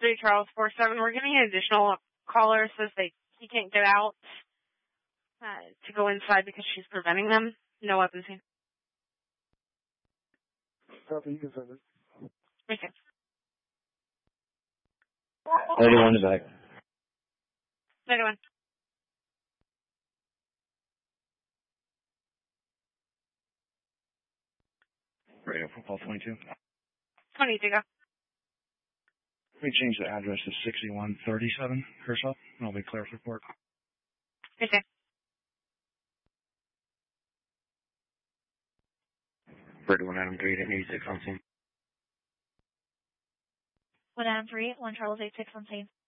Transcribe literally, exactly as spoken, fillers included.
three Charles four seven. We're getting an additional caller. Says they he can't get out uh, to go inside because she's preventing them. No weapons here. Copy, you can send it. Okay. ninety-one is back. ninety-one. Radio football twenty-two. twenty-two, go. We change the address to sixty-one thirty-seven Herself, and I'll be clear for report. Okay. Brady one Adam three eighty-six on scene. one Adam three, one Charles eight six on scene.